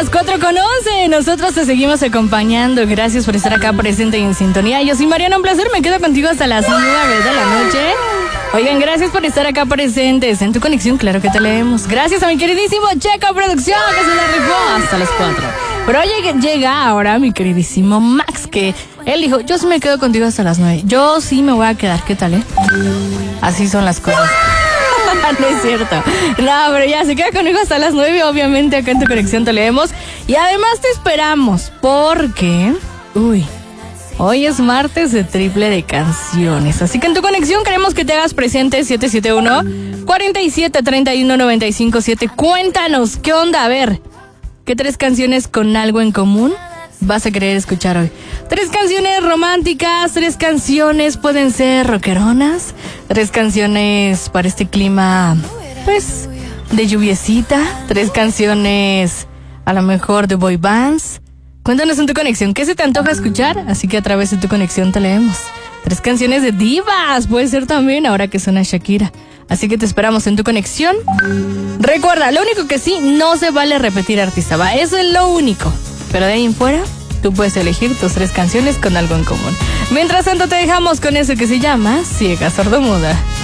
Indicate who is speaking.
Speaker 1: las 4:11. Nosotros te seguimos acompañando. Gracias por estar acá presente y en sintonía. Yo soy Mariana, un placer. Me quedo contigo hasta las 9 de la noche. Oigan, gracias por estar acá presentes. En tu conexión, claro que te leemos. Gracias a mi queridísimo Checo Producción, que se la rifó hasta las 4. Pero oye, llega ahora mi queridísimo Max, que él dijo, yo sí me quedo contigo hasta las 9. Yo sí me voy a quedar, ¿qué tal, Así son las cosas. No es cierto. No, pero ya se queda conmigo hasta las 9. Obviamente acá en tu conexión te leemos. Y además te esperamos porque... hoy es martes de triple de canciones. Así que en tu conexión queremos que te hagas presente 771-4731-957. Cuéntanos, ¿qué onda? A ver, ¿qué 3 canciones con algo en común vas a querer escuchar hoy? 3 canciones románticas, 3 canciones pueden ser rockeronas, 3 canciones para este clima, pues, de lluviecita, 3 canciones a lo mejor de boy bands. Cuéntanos en tu conexión, ¿qué se te antoja escuchar? Así que a través de tu conexión te leemos. 3 canciones de divas, puede ser también, ahora que suena Shakira. Así que te esperamos en tu conexión. Recuerda, lo único que sí, no se vale repetir artista, ¿va? Eso es lo único. Pero de ahí en fuera, tú puedes elegir tus 3 canciones con algo en común. Mientras tanto te dejamos con eso que se llama Ciega Sordomuda.